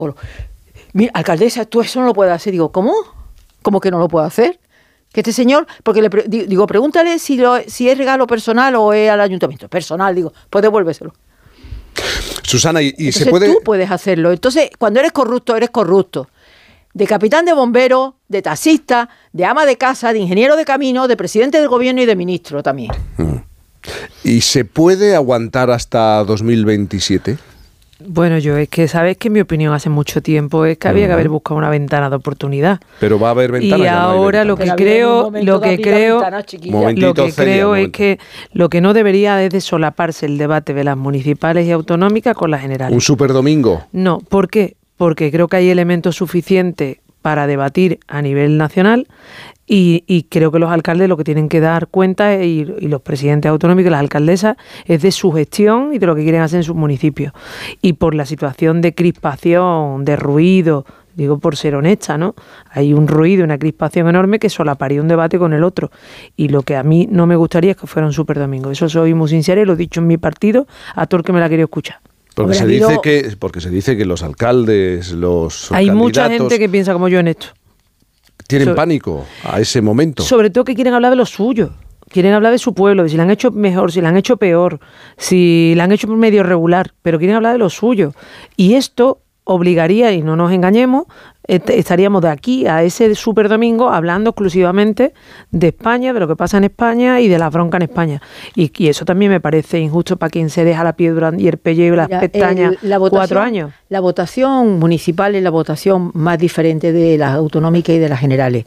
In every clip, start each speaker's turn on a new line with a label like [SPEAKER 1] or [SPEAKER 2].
[SPEAKER 1] Mira, alcaldesa, tú eso no lo puedes hacer. Digo, ¿cómo? ¿Cómo que no lo puedo hacer? Que este señor, porque digo, pregúntale si es regalo personal o es al ayuntamiento. Personal, digo, pues devuélveselo.
[SPEAKER 2] Susana, y
[SPEAKER 1] entonces,
[SPEAKER 2] se puede...
[SPEAKER 1] tú puedes hacerlo. Entonces, cuando eres corrupto, eres corrupto. De capitán de bombero, de taxista, de ama de casa, de ingeniero de camino, de presidente del gobierno y de ministro también.
[SPEAKER 2] ¿Y se puede aguantar hasta 2027?
[SPEAKER 3] Bueno, yo es que, sabes que mi opinión hace mucho tiempo es que había que haber buscado una ventana de oportunidad.
[SPEAKER 2] Pero va a haber ventana.
[SPEAKER 3] Y ahora lo que creo es que lo que no debería es de solaparse el debate de las municipales y autonómicas con las generales.
[SPEAKER 2] ¿Un superdomingo?
[SPEAKER 3] No, ¿por qué? Porque creo que hay elementos suficientes para debatir a nivel nacional y creo que los alcaldes lo que tienen que dar cuenta y los presidentes autonómicos y las alcaldesas es de su gestión y de lo que quieren hacer en sus municipios. Y por la situación de crispación, de ruido, digo por ser honesta, ¿no? Hay un ruido, una crispación enorme que solaparía un debate con el otro. Y lo que a mí no me gustaría es que fuera un superdomingo. Eso soy muy sincera y lo he dicho en mi partido a todo el que me la ha querido escuchar.
[SPEAKER 2] Porque se dice que los alcaldes, los
[SPEAKER 3] hay mucha gente que piensa como yo en esto.
[SPEAKER 2] Tienen pánico a ese momento.
[SPEAKER 3] Sobre todo que quieren hablar de lo suyo. Quieren hablar de su pueblo, de si la han hecho mejor, si la han hecho peor, si la han hecho medio regular, pero quieren hablar de lo suyo. Y esto obligaría, y no nos engañemos, estaríamos de aquí a ese superdomingo hablando exclusivamente de España, de lo que pasa en España y de la bronca en España. Y eso también me parece injusto para quien se deja la piedra y el pellejo y las pestañas 4 años.
[SPEAKER 1] La votación municipal es la votación más diferente de las autonómicas y de las generales.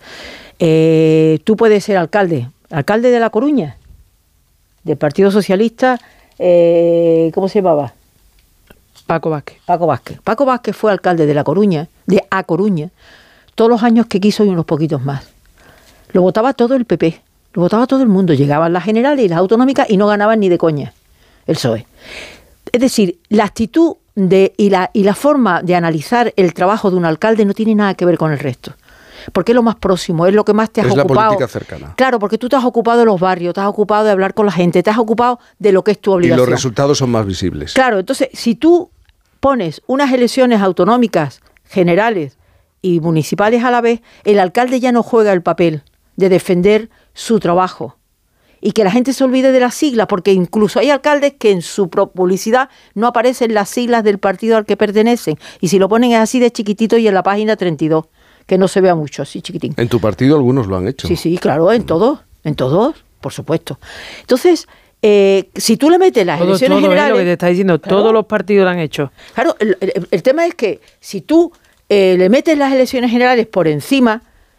[SPEAKER 1] Tú puedes ser alcalde de La Coruña, del Partido Socialista, ¿cómo se llamaba?
[SPEAKER 3] Paco Vázquez.
[SPEAKER 1] Paco Vázquez fue alcalde de La Coruña, de A Coruña, todos los años que quiso y unos poquitos más. Lo votaba todo el PP, lo votaba todo el mundo. Llegaban las generales y las autonómicas y no ganaban ni de coña el PSOE. Es decir, la actitud y la forma de analizar el trabajo de un alcalde no tiene nada que ver con el resto. Porque es lo más próximo, es lo que más te has ocupado.
[SPEAKER 2] Es la política cercana.
[SPEAKER 1] Claro, porque tú te has ocupado de los barrios, te has ocupado de hablar con la gente, te has ocupado de lo que es tu obligación.
[SPEAKER 2] Y los resultados son más visibles.
[SPEAKER 1] Claro, entonces, si tú pones unas elecciones autonómicas, generales y municipales a la vez, el alcalde ya no juega el papel de defender su trabajo. Y que la gente se olvide de las siglas, porque incluso hay alcaldes que en su publicidad no aparecen las siglas del partido al que pertenecen. Y si lo ponen es así de chiquitito y en la página 32. Que no se vea mucho, así chiquitín.
[SPEAKER 2] ¿En tu partido algunos lo han hecho?
[SPEAKER 1] Sí, claro, en todos, por supuesto. Entonces, si tú le metes las elecciones generales...
[SPEAKER 3] Lo que te está diciendo, claro, todos los partidos lo han hecho.
[SPEAKER 1] Claro, el tema es que si tú le metes las elecciones generales por encima,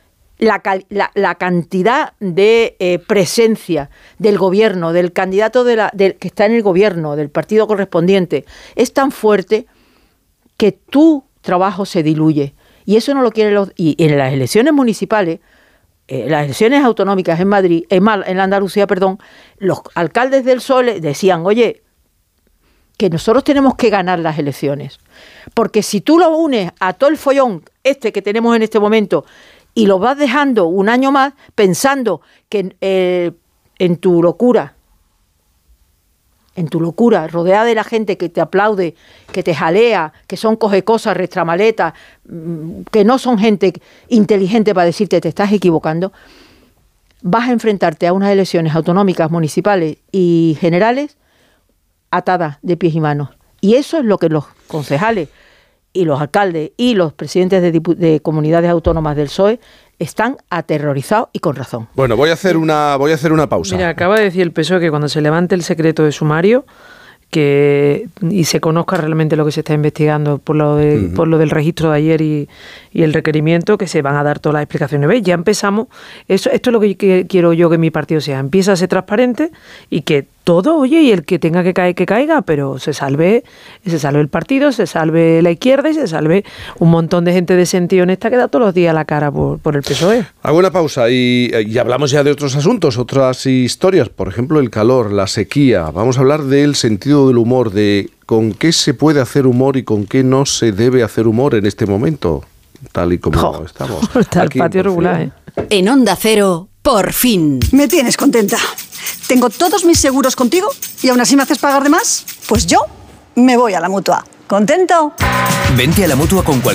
[SPEAKER 1] la cantidad de presencia del gobierno, del candidato que está en el gobierno, del partido correspondiente, es tan fuerte que tu trabajo se diluye. Y eso no lo quieren y en las elecciones municipales, las elecciones autonómicas en Madrid, en Andalucía, los alcaldes del PSOE decían, oye, que nosotros tenemos que ganar las elecciones. Porque si tú lo unes a todo el follón que tenemos en este momento y lo vas dejando un año más pensando que en tu locura, rodeada de la gente que te aplaude, que te jalea, que son cosas, restramaletas, que no son gente inteligente para decirte te estás equivocando, vas a enfrentarte a unas elecciones autonómicas, municipales y generales atadas de pies y manos. Y eso es lo que los concejales y los alcaldes y los presidentes de comunidades autónomas del PSOE están aterrorizados y con razón.
[SPEAKER 2] Bueno, voy a hacer una pausa.
[SPEAKER 3] Mira, acaba de decir el PSOE que cuando se levante el secreto de sumario y se conozca realmente lo que se está investigando por lo del registro de ayer y el requerimiento, que se van a dar todas las explicaciones. ¿Veis? Ya empezamos. Esto es lo que quiero yo que mi partido sea. Empieza a ser transparente y que todo, oye, y el que tenga que caer, que caiga, pero se salve el partido, se salve la izquierda y se salve un montón de gente decente y honesta que da todos los días la cara por el PSOE.
[SPEAKER 2] Hago una pausa y hablamos ya de otros asuntos, otras historias, por ejemplo el calor, la sequía. Vamos a hablar del sentido del humor, de con qué se puede hacer humor y con qué no se debe hacer humor en este momento, tal y como estamos.
[SPEAKER 3] Está el patio regular, ¿eh?
[SPEAKER 4] En Onda Cero, por fin.
[SPEAKER 5] Me tienes contenta. Tengo todos mis seguros contigo y aún así me haces pagar de más. Pues yo me voy a la Mutua. ¿Contento?
[SPEAKER 6] Vente a la Mutua con cualquier